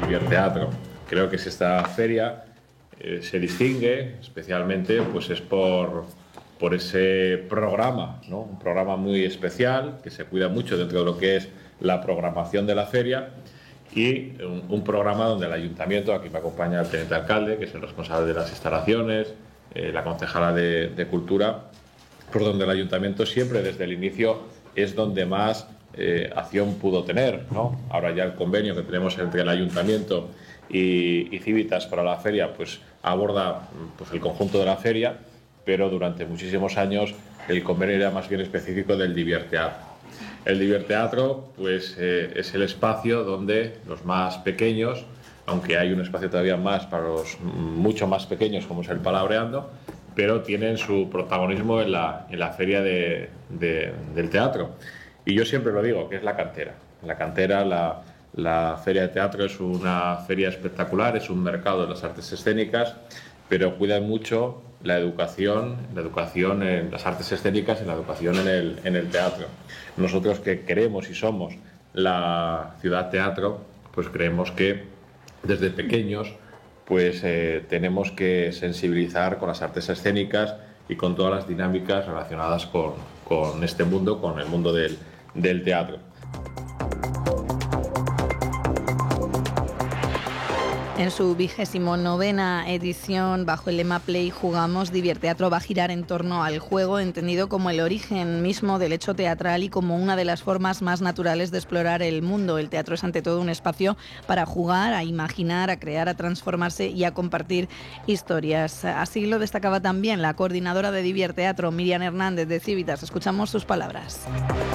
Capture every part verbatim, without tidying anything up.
Diverteatro. Creo que si esta feria eh, se distingue especialmente, pues es por, por ese programa, ¿no? Un programa muy especial que se cuida mucho dentro de lo que es la programación de la feria, y un, un programa donde el ayuntamiento, aquí me acompaña el teniente alcalde, que es el responsable de las instalaciones, eh, la concejala de, de Cultura, por donde el ayuntamiento siempre desde el inicio es donde más eh, acción pudo tener, ¿no? Ahora ya el convenio que tenemos entre el ayuntamiento y, y Civitas para la feria pues aborda pues, el conjunto de la feria, pero durante muchísimos años el convenio era más bien específico del Diverteatro. El Diverteatro pues, eh, es el espacio donde los más pequeños, aunque hay un espacio todavía más para los mucho más pequeños como es el Palabreando, pero tienen su protagonismo en la, en la feria de, de, del teatro. Y yo siempre lo digo, que es la cantera. La cantera, la, la feria de teatro es una feria espectacular, es un mercado de las artes escénicas, pero cuidan mucho la educación, la educación en las artes escénicas y la educación en el, en el teatro. Nosotros que queremos y somos la ciudad teatro, pues creemos que desde pequeños pues eh, tenemos que sensibilizar con las artes escénicas y con todas las dinámicas relacionadas con, con este mundo, con el mundo del, del teatro. En su vigésimo novena edición, bajo el lema Play Jugamos, Diverteatro va a girar en torno al juego, entendido como el origen mismo del hecho teatral y como una de las formas más naturales de explorar el mundo. El teatro es ante todo un espacio para jugar, a imaginar, a crear, a transformarse y a compartir historias. Así lo destacaba también la coordinadora de Diverteatro, Miriam Hernández, de Civitas. Escuchamos sus palabras.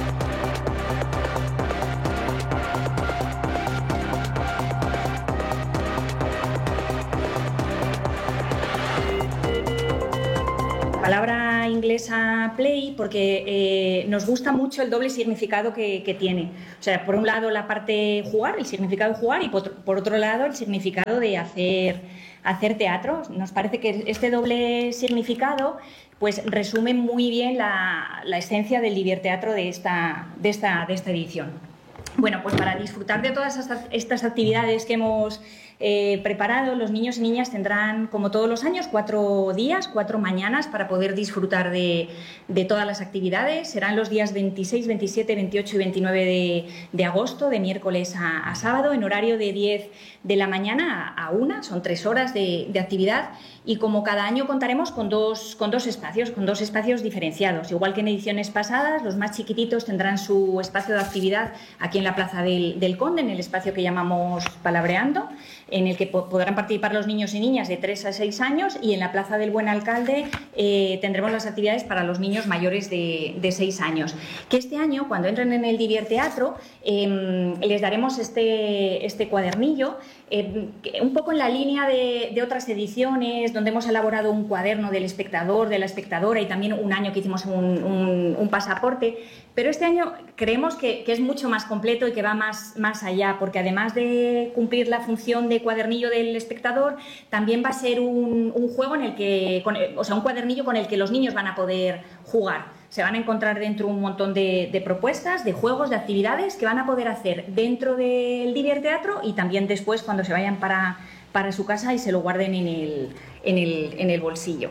Palabra inglesa play porque eh, nos gusta mucho el doble significado que, que tiene. O sea, por un lado la parte jugar, el significado de jugar, y por, por otro lado el significado de hacer, hacer teatro. Nos parece que este doble significado pues resume muy bien la, la esencia del Diverteatro de esta, de, esta, de esta edición. Bueno, pues para disfrutar de todas estas, estas actividades que hemos eh, preparado, los niños y niñas tendrán, como todos los años, cuatro días, cuatro mañanas para poder disfrutar de, de todas las actividades. Serán los días veintiséis, veintisiete, veintiocho y veintinueve de, de agosto, de miércoles a, a sábado, en horario de diez de la mañana a una, son tres horas de, de actividad. Y como cada año contaremos con dos, con dos espacios, con dos espacios diferenciados. Igual que en ediciones pasadas, los más chiquititos tendrán su espacio de actividad aquí en la Plaza del, del Conde, en el espacio que llamamos Palabreando, en el que po podrán participar los niños y niñas de tres a seis años, y en la Plaza del Buen Alcalde eh, tendremos las actividades para los niños mayores de, de seis años. Que este año, cuando entren en el Diverteatro, eh, les daremos este, este cuadernillo, eh, un poco en la línea de, de otras ediciones, donde hemos elaborado un cuaderno del espectador, de la espectadora, y también un año que hicimos un, un, un pasaporte. Pero este año creemos que, que es mucho más completo y que va más, más allá, porque además de cumplir la función de cuadernillo del espectador, también va a ser un, un juego en el que, con, o sea, un cuadernillo con el que los niños van a poder jugar. Se van a encontrar dentro un montón de, de propuestas, de juegos, de actividades que van a poder hacer dentro del Diverteatro y también después cuando se vayan para, para su casa y se lo guarden en el, en el, en el bolsillo.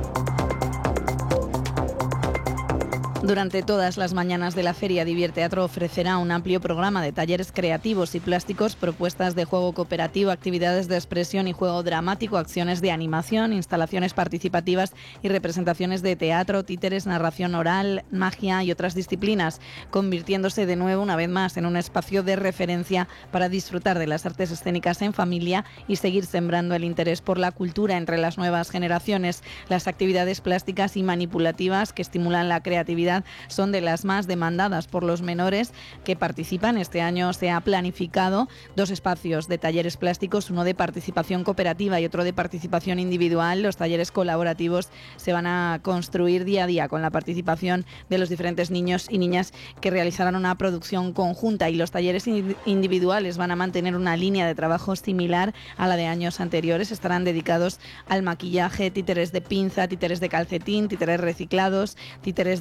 Durante todas las mañanas de la feria, Diverteatro ofrecerá un amplio programa de talleres creativos y plásticos, propuestas de juego cooperativo, actividades de expresión y juego dramático, acciones de animación, instalaciones participativas y representaciones de teatro, títeres, narración oral, magia y otras disciplinas, convirtiéndose de nuevo una vez más en un espacio de referencia para disfrutar de las artes escénicas en familia y seguir sembrando el interés por la cultura entre las nuevas generaciones. Las actividades plásticas y manipulativas que estimulan la creatividad son de las más demandadas por los menores que participan. Este año se ha planificado dos espacios de talleres plásticos, uno de participación cooperativa y otro de participación individual. Los talleres colaborativos se van a construir día a día con la participación de los diferentes niños y niñas que realizarán una producción conjunta, y los talleres individuales van a mantener una línea de trabajo similar a la de años anteriores. Estarán dedicados al maquillaje, títeres de pinza, títeres de calcetín, títeres reciclados, títeres de animales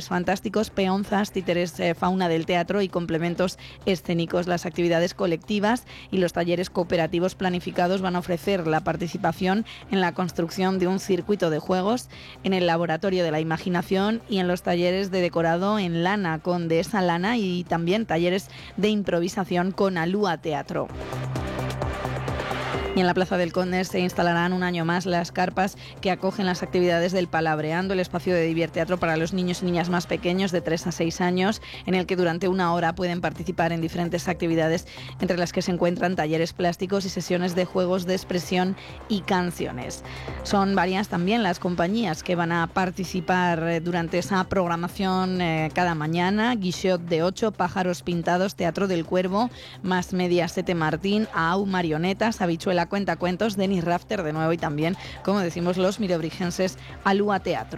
animales fantásticos, peonzas, títeres, eh, fauna del teatro y complementos escénicos. Las actividades colectivas y los talleres cooperativos planificados van a ofrecer la participación en la construcción de un circuito de juegos, en el laboratorio de la imaginación y en los talleres de decorado en lana con Dehesa Lana y también talleres de improvisación con Alúa Teatro. Y en la Plaza del Conde se instalarán un año más las carpas que acogen las actividades del Palabreando, el espacio de Divierteatro para los niños y niñas más pequeños de tres a seis años, en el que durante una hora pueden participar en diferentes actividades, entre las que se encuentran talleres plásticos y sesiones de juegos de expresión y canciones. Son varias también las compañías que van a participar durante esa programación eh, cada mañana: Guixot de ocho, Pájaros Pintados, Teatro del Cuervo, Más Media Sete Martín, A U Marionetas, Habichuela Cuentacuentos, Denis Rafter de nuevo y también, como decimos, los mirobrigenses Alúa Teatro.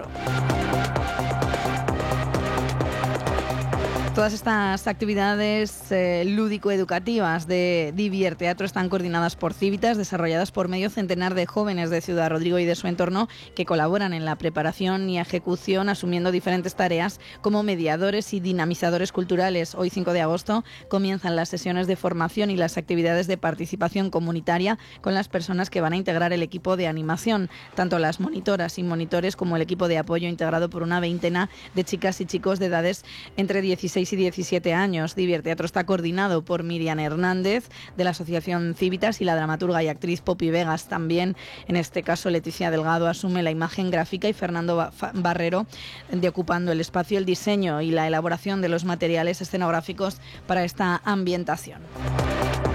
Todas estas actividades eh, lúdico-educativas de Divierteatro están coordinadas por Civitas, desarrolladas por medio centenar de jóvenes de Ciudad Rodrigo y de su entorno que colaboran en la preparación y ejecución, asumiendo diferentes tareas como mediadores y dinamizadores culturales. Hoy, cinco de agosto, comienzan las sesiones de formación y las actividades de participación comunitaria con las personas que van a integrar el equipo de animación, tanto las monitoras y monitores como el equipo de apoyo, integrado por una veintena de chicas y chicos de edades entre dieciséis y diecisiete años. Divierteatro está coordinado por Miriam Hernández de la Asociación Civitas y la dramaturga y actriz Poppy Vegas. También, en este caso, Leticia Delgado asume la imagen gráfica y Fernando Barrero de ocupando el espacio, el diseño y la elaboración de los materiales escenográficos para esta ambientación.